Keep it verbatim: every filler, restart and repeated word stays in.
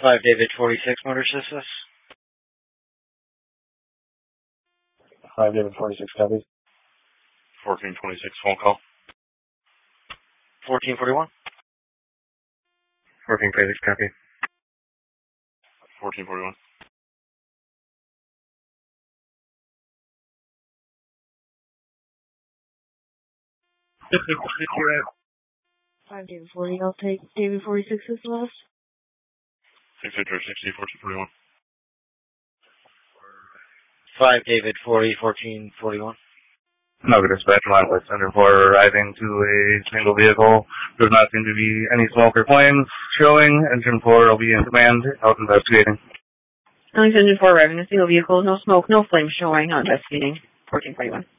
five David forty-six Motor Assist. five David forty-six copy. fourteen twenty-six phone call. fourteen forty-one. fourteen twenty-six copy. fourteen forty-one. five David forty, I'll take David forty-six as the last. six Victor sixty, fourteen forty-one. five David forty, fourteen forty-one. No, dispatch line with Center for arriving to a single vehicle. Does not seem to be any smoke or flames showing. Engine four will be in command, out investigating. Engine four arriving to single vehicle, no smoke, no flames showing, out investigating. fourteen forty-one.